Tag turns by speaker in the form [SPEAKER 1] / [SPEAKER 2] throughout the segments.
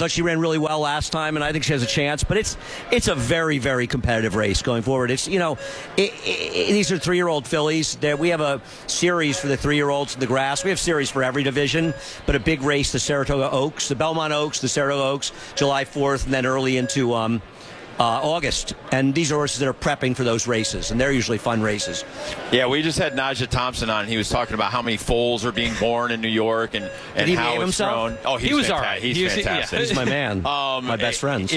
[SPEAKER 1] thought she ran really well last time, and I think she has a chance. But it's a very, very competitive race going forward. It's, these are 3-year-old fillies. We have a series for the 3-year-olds in the grass. We have series for every division, but a big race, the Saratoga Oaks, the Belmont Oaks, the Saratoga Oaks, July 4th, and then early into August. And these are horses that are prepping for those races, and they're usually fun races.
[SPEAKER 2] Yeah, we just had Najee Thompson on. He was talking about how many foals are being born in New York and how it's grown. Oh,
[SPEAKER 3] he was all right.
[SPEAKER 2] He's fantastic.
[SPEAKER 1] He's my man. My best friends.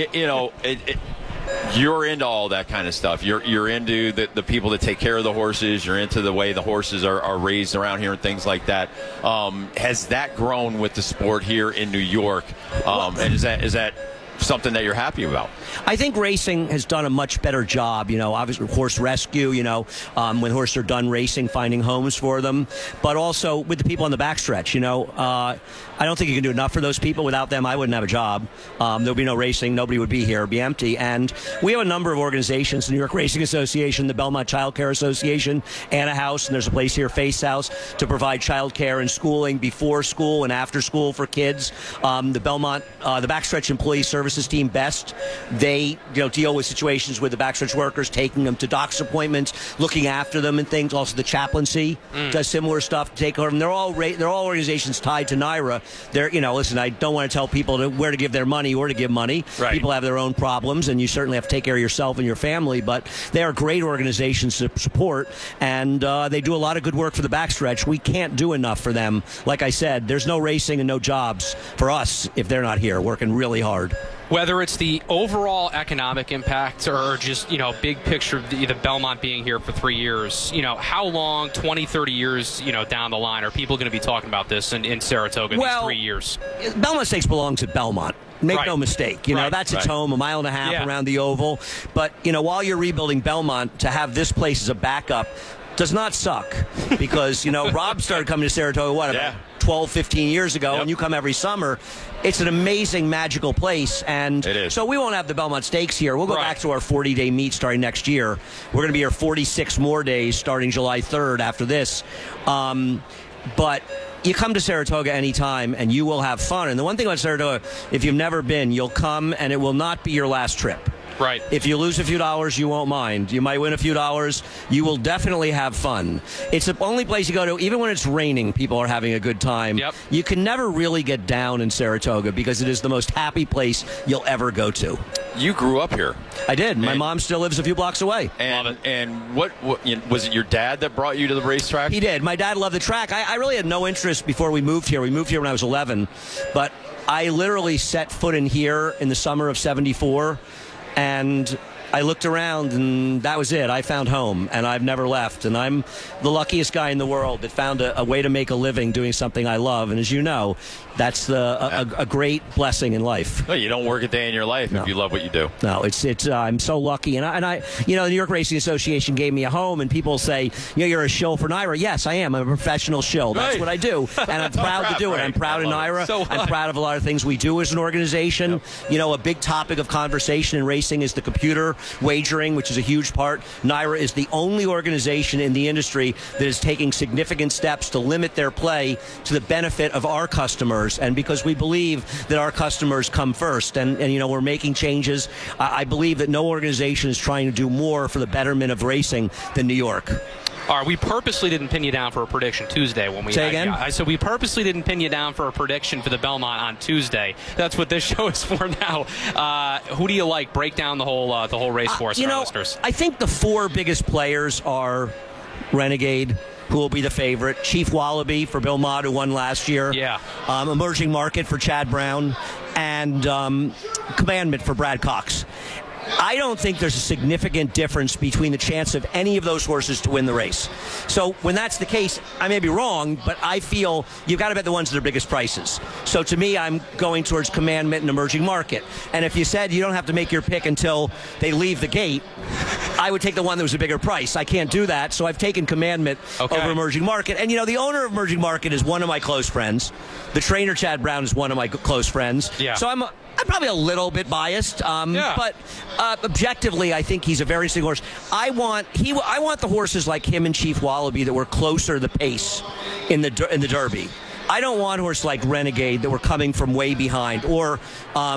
[SPEAKER 2] You're into all that kind of stuff. You're into the people that take care of the horses. You're into the way the horses are raised around here and things like that. Has that grown with the sport here in New York? And is that something that you're happy about?
[SPEAKER 1] I think racing has done a much better job, obviously horse rescue, when horses are done racing, finding homes for them, but also with the people on the backstretch, I don't think you can do enough for those people. Without them, I wouldn't have a job. There'll be no racing. Nobody would be here. It'd be empty. And we have a number of organizations, the New York Racing Association, the Belmont Child Care Association, Anna House, and there's a place here, Face House, to provide child care and schooling before school and after school for kids. The Belmont, the Backstretch Employee Services Team, BEST, they deal with situations with the backstretch workers, taking them to doc's appointments, looking after them and things. Also, the chaplaincy does similar stuff to take care of them. They're all organizations tied to NYRA. Listen, I don't want to tell people where to give their money or to give money.
[SPEAKER 3] Right.
[SPEAKER 1] People have their own problems, and you certainly have to take care of yourself and your family, but they are great organizations to support, and they do a lot of good work for the backstretch. We can't do enough for them. Like I said, there's no racing and no jobs for us if they're not here working really hard.
[SPEAKER 3] Whether it's the overall economic impact or just, big picture of the Belmont being here for 3 years, how long, 20, 30 years, down the line, are people going to be talking about this in Saratoga in these 3 years?
[SPEAKER 1] Belmont Stakes belongs to Belmont. Make no mistake. That's its home, a mile and a half around the oval. But, while you're rebuilding Belmont, to have this place as a backup does not suck. Because, Rob started coming to Saratoga, about 12, 15 years ago, and you come every summer. It's an amazing, magical place, and
[SPEAKER 2] it is.
[SPEAKER 1] So we won't have the Belmont Stakes here. We'll go back to our 40-day meet starting next year. We're going to be here 46 more days starting July 3rd after this. But you come to Saratoga anytime, and you will have fun. And the one thing about Saratoga, if you've never been, you'll come, and it will not be your last trip.
[SPEAKER 3] Right.
[SPEAKER 1] If you lose a few dollars, you won't mind. You might win a few dollars. You will definitely have fun. It's the only place you go to, even when it's raining, people are having a good time.
[SPEAKER 3] Yep.
[SPEAKER 1] You can never really get down in Saratoga because it is the most happy place you'll ever go to.
[SPEAKER 2] You grew up here.
[SPEAKER 1] I did. My mom still lives a few blocks away.
[SPEAKER 2] And what was it your dad that brought you to the racetrack?
[SPEAKER 1] He did. My dad loved the track. I really had no interest before we moved here. We moved here when I was 11. But I literally set foot in here in the summer of 74. And I looked around, and that was it. I found home, and I've never left. And I'm the luckiest guy in the world that found a way to make a living doing something I love. And as you know, that's a great blessing in life.
[SPEAKER 2] No, you don't work a day in your life if you love what you do.
[SPEAKER 1] No, it's I'm so lucky. And I the New York Racing Association gave me a home, and people say, you're a shill for NYRA. Yes, I am. I'm a professional shill. That's what I do. And I'm proud to do it. I'm proud of NYRA. I'm proud of a lot of things we do as an organization. Yep. A big topic of conversation in racing is the computer wagering, which is a huge part. NYRA is the only organization in the industry that is taking significant steps to limit their play to the benefit of our customers, and because we believe that our customers come first, and we're making changes. I believe that no organization is trying to do more for the betterment of racing than New York.
[SPEAKER 3] All right, we purposely didn't pin you down for a prediction Tuesday when we
[SPEAKER 1] Say again?
[SPEAKER 3] I said we purposely didn't pin you down for a prediction for the Belmont on Tuesday. That's what this show is for now. Who do you like? Break down the whole race for us, our listeners.
[SPEAKER 1] I think the 4 biggest players are Renegade, who will be the favorite, Chief Wallaby for Bill Mott, who won last year, Emerging Market for Chad Brown, and Commandment for Brad Cox. I don't think there's a significant difference between the chance of any of those horses to win the race. So when that's the case, I may be wrong, but I feel you've got to bet the ones that are biggest prices. So to me, I'm going towards Commandment and Emerging Market. And if you said you don't have to make your pick until they leave the gate, I would take the one that was a bigger price. I can't do that, so I've taken Commandment over Emerging Market. And, the owner of Emerging Market is one of my close friends. The trainer, Chad Brown, is one of my close friends.
[SPEAKER 3] Yeah.
[SPEAKER 1] So I'm probably a little bit biased, but objectively, I think he's a very interesting horse. I want the horses like him and Chief Wallaby that were closer to the pace in the Derby. I don't want horses like Renegade that were coming from way behind, or